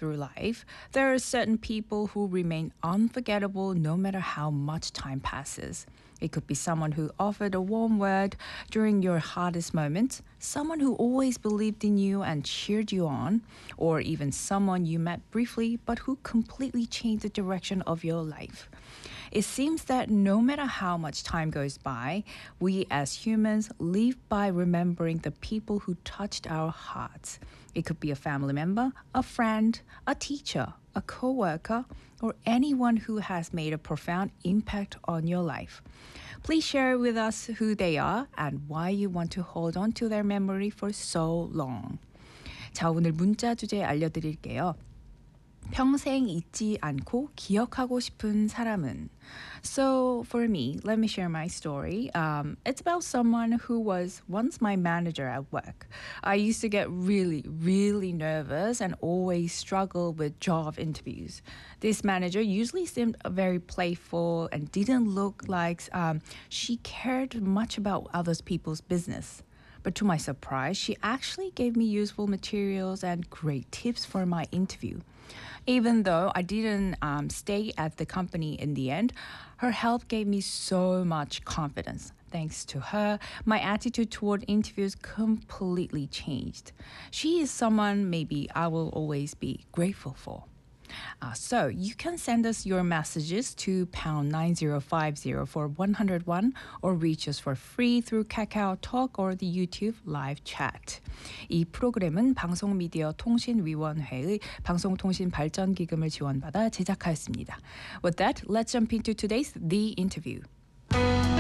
through life, there are certain people who remain unforgettable no matter how much time passes. It could be someone who offered a warm word during your hardest moments, someone who always believed in you and cheered you on, or even someone you met briefly but who completely changed the direction of your life. It seems that no matter how much time goes by, we as humans live by remembering the people who touched our hearts. It could be a family member, a friend, a teacher, a coworker, or anyone who has made a profound impact on your life. Please share with us who they are and why you want to hold on to their memory for so long. 자, 오늘 문자 주제 알려드릴게요. 평생 잊지 않고 기억하고 싶은 사람은. So for me, let me share my story. It's about someone who was once my manager at work. I used to get really nervous and always struggle with job interviews. This manager usually seemed very playful and didn't look like she cared much about other people's business. But to my surprise, she actually gave me useful materials and great tips for my interview. Even though I didn't stay at the company in the end, her help gave me so much confidence. Thanks to her, my attitude toward interviews completely changed. She is someone maybe I will always be grateful for. So you can send us your messages to pound 9050 for 101 or reach us for free through Kakao Talk or the YouTube live chat. 이 프로그램은 방송미디어통신위원회의 방송통신발전기금을 지원받아 제작하였습니다. With that, let's jump into today's The Interview.